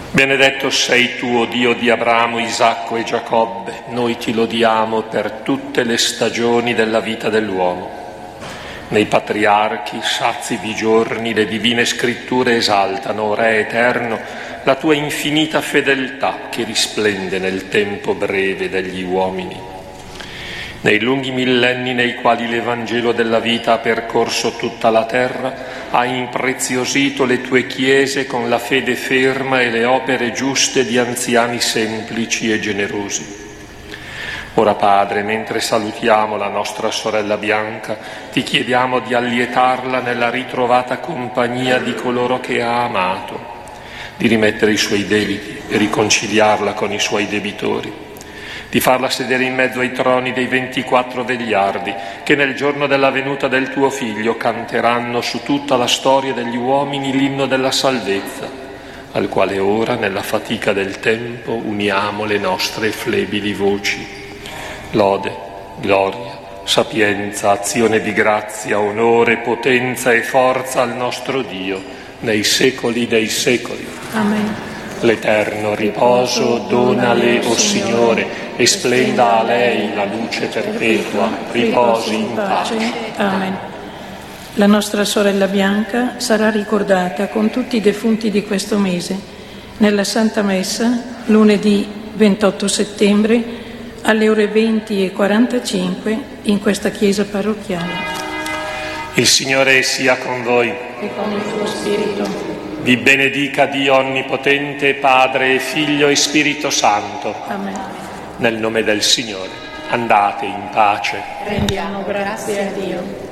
Benedetto sei tu, o Dio di Abramo, Isacco e Giacobbe, noi ti lodiamo per tutte le stagioni della vita dell'uomo. Nei patriarchi, sazi di giorni, le divine scritture esaltano, Re eterno, la tua infinita fedeltà che risplende nel tempo breve degli uomini. Nei lunghi millenni nei quali l'Evangelo della vita ha percorso tutta la terra, hai impreziosito le tue chiese con la fede ferma e le opere giuste di anziani semplici e generosi. Ora, Padre, mentre salutiamo la nostra sorella Bianca, ti chiediamo di allietarla nella ritrovata compagnia di coloro che ha amato, di rimettere i suoi debiti e riconciliarla con i suoi debitori, di farla sedere in mezzo ai troni dei 24 vegliardi che nel giorno della venuta del tuo Figlio canteranno su tutta la storia degli uomini l'inno della salvezza, al quale ora, nella fatica del tempo, uniamo le nostre flebili voci. Lode, gloria, sapienza, azione di grazia, onore, potenza e forza al nostro Dio, nei secoli dei secoli. Amen. L'eterno riposo donale, o Signore, e splenda a lei la luce perpetua, riposi in pace. Amen. La nostra sorella Bianca sarà ricordata con tutti i defunti di questo mese, nella Santa Messa, lunedì 28 settembre, alle ore 20:45, in questa chiesa parrocchiale. Il Signore sia con voi. E con il tuo spirito. Vi benedica Dio Onnipotente, Padre, Figlio e Spirito Santo. Amen. Nel nome del Signore, andate in pace. Rendiamo grazie a Dio.